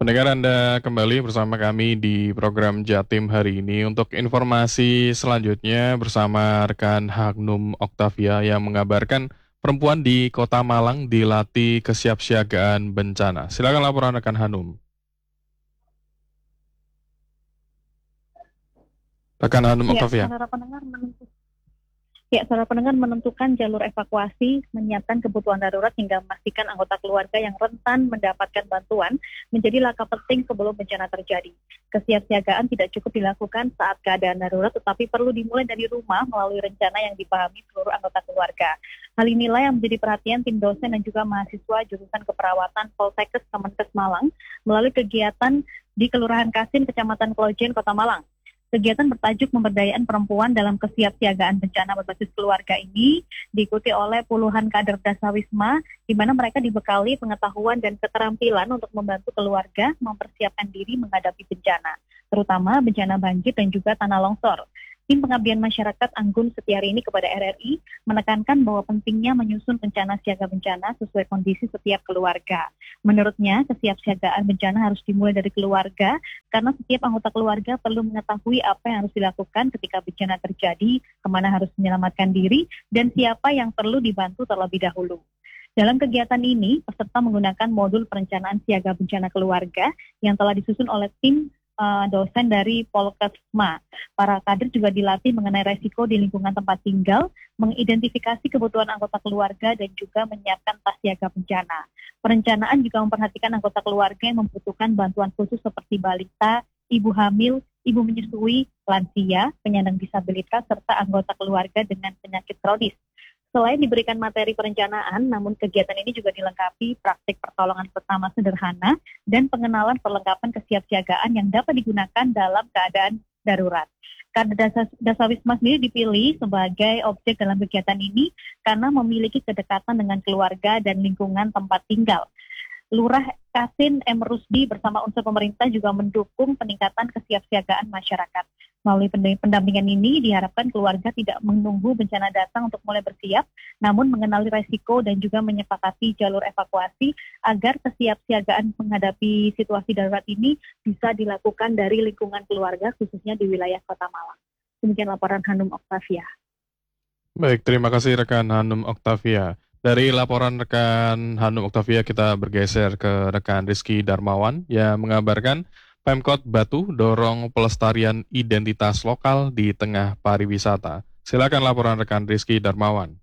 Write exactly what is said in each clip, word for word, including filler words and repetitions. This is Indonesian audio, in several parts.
Pendengar Anda kembali bersama kami di program Jatim hari ini. Untuk informasi selanjutnya bersama rekan Hagnum Oktavia yang mengabarkan perempuan di Kota Malang dilatih kesiapsiagaan bencana. Silakan laporan rekan Hanum. Rekan Hanum Ya, Oktavia. saudara pendengar menentukan Ya, saudara pendengar menentukan jalur evakuasi, menyiapkan kebutuhan darurat hingga memastikan anggota keluarga yang rentan mendapatkan bantuan menjadi langkah penting sebelum bencana terjadi. Kesiapsiagaan tidak cukup dilakukan saat keadaan darurat, tetapi perlu dimulai dari rumah melalui rencana yang dipahami seluruh anggota keluarga. Hal inilah yang menjadi perhatian tim dosen dan juga mahasiswa jurusan keperawatan Poltekkes Kemenkes Malang melalui kegiatan di Kelurahan Kasin, Kecamatan Klojen, Kota Malang. Kegiatan bertajuk pemberdayaan perempuan dalam kesiapsiagaan bencana berbasis keluarga ini diikuti oleh puluhan kader Dasawisma, di mana mereka dibekali pengetahuan dan keterampilan untuk membantu keluarga mempersiapkan diri menghadapi bencana, terutama bencana banjir dan juga tanah longsor. Tim Pengabdian Masyarakat Anggun Setiarini kepada R R I menekankan bahwa pentingnya menyusun rencana siaga bencana sesuai kondisi setiap keluarga. Menurutnya, kesiapsiagaan bencana harus dimulai dari keluarga karena setiap anggota keluarga perlu mengetahui apa yang harus dilakukan ketika bencana terjadi, kemana harus menyelamatkan diri, dan siapa yang perlu dibantu terlebih dahulu. Dalam kegiatan ini, peserta menggunakan modul perencanaan siaga bencana keluarga yang telah disusun oleh tim uh, dosen dari Polkesma. Para kader juga dilatih mengenai resiko di lingkungan tempat tinggal, mengidentifikasi kebutuhan anggota keluarga, dan juga menyiapkan tas siaga bencana. Perencanaan juga memperhatikan anggota keluarga yang membutuhkan bantuan khusus seperti balita, ibu hamil, ibu menyusui, lansia, penyandang disabilitas, serta anggota keluarga dengan penyakit kronis. Selain diberikan materi perencanaan, namun kegiatan ini juga dilengkapi praktik pertolongan pertama sederhana dan pengenalan perlengkapan kesiapsiagaan yang dapat digunakan dalam keadaan darurat. Kader Dasawisma sendiri dipilih sebagai objek dalam kegiatan ini karena memiliki kedekatan dengan keluarga dan lingkungan tempat tinggal. Lurah Kasin M. Rusdi bersama unsur pemerintah juga mendukung peningkatan kesiapsiagaan masyarakat. Melalui pendampingan ini diharapkan keluarga tidak menunggu bencana datang untuk mulai bersiap, namun mengenali resiko dan juga menyepakati jalur evakuasi agar kesiapsiagaan menghadapi situasi darurat ini bisa dilakukan dari lingkungan keluarga khususnya di wilayah Kota Malang. Demikian laporan Hanum Oktavia. Baik, terima kasih rekan Hanum Oktavia. Dari laporan rekan Hanum Oktavia kita bergeser ke rekan Rizky Darmawan yang mengabarkan Pemkot Batu dorong pelestarian identitas lokal di tengah pariwisata. Silakan laporan rekan Rizky Darmawan.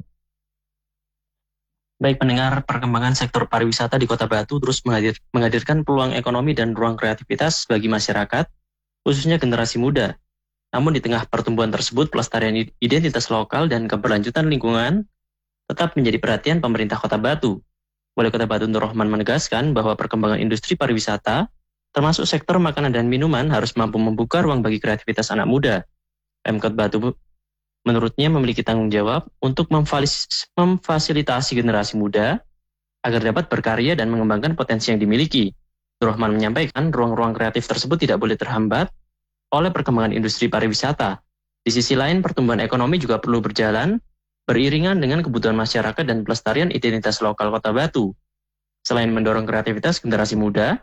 Baik pendengar, perkembangan sektor pariwisata di Kota Batu terus menghadir, menghadirkan peluang ekonomi dan ruang kreativitas bagi masyarakat, khususnya generasi muda. Namun di tengah pertumbuhan tersebut, pelestarian identitas lokal dan keberlanjutan lingkungan tetap menjadi perhatian pemerintah Kota Batu. Wali Kota Batu Nur Rohman menegaskan bahwa perkembangan industri pariwisata, termasuk sektor makanan dan minuman, harus mampu membuka ruang bagi kreativitas anak muda. Pemkot Batu menurutnya memiliki tanggung jawab untuk memfasilitasi generasi muda agar dapat berkarya dan mengembangkan potensi yang dimiliki. Nur Rohman menyampaikan ruang-ruang kreatif tersebut tidak boleh terhambat oleh perkembangan industri pariwisata. Di sisi lain, pertumbuhan ekonomi juga perlu berjalan beriringan dengan kebutuhan masyarakat dan pelestarian identitas lokal Kota Batu. Selain mendorong kreativitas generasi muda,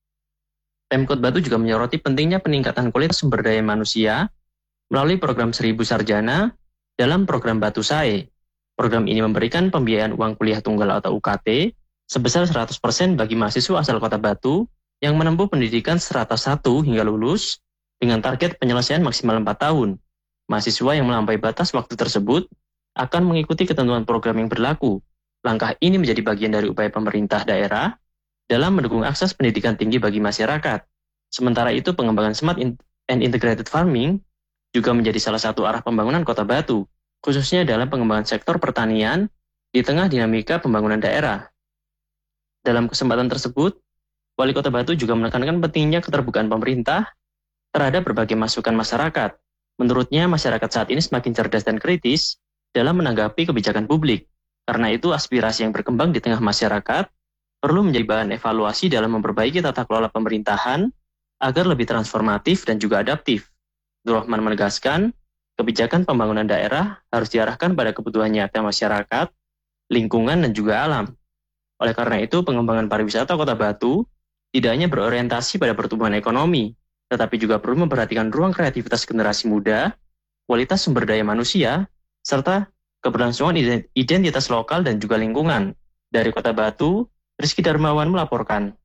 Pemkot Batu juga menyoroti pentingnya peningkatan kualitas sumber daya manusia melalui program Seribu Sarjana dalam program Batu Sae. Program ini memberikan pembiayaan uang kuliah tunggal atau U K T sebesar seratus persen bagi mahasiswa asal Kota Batu yang menempuh pendidikan strata satu hingga lulus dengan target penyelesaian maksimal empat tahun. Mahasiswa yang melampaui batas waktu tersebut akan mengikuti ketentuan program yang berlaku. Langkah ini menjadi bagian dari upaya pemerintah daerah dalam mendukung akses pendidikan tinggi bagi masyarakat. Sementara itu, pengembangan smart and integrated farming juga menjadi salah satu arah pembangunan Kota Batu, khususnya dalam pengembangan sektor pertanian di tengah dinamika pembangunan daerah. Dalam kesempatan tersebut, Wali Kota Batu juga menekankan pentingnya keterbukaan pemerintah terhadap berbagai masukan masyarakat. Menurutnya, masyarakat saat ini semakin cerdas dan kritis dalam menanggapi kebijakan publik. Karena itu, aspirasi yang berkembang di tengah masyarakat perlu menjadi bahan evaluasi dalam memperbaiki tata kelola pemerintahan agar lebih transformatif dan juga adaptif. Nur Rohman menegaskan, kebijakan pembangunan daerah harus diarahkan pada kebutuhan nyata masyarakat, lingkungan, dan juga alam. Oleh karena itu, pengembangan pariwisata Kota Batu tidak hanya berorientasi pada pertumbuhan ekonomi, tetapi juga perlu memperhatikan ruang kreativitas generasi muda, kualitas sumber daya manusia, serta keberlangsungan identitas lokal dan juga lingkungan. Dari Kota Batu, Rizky Darmawan melaporkan.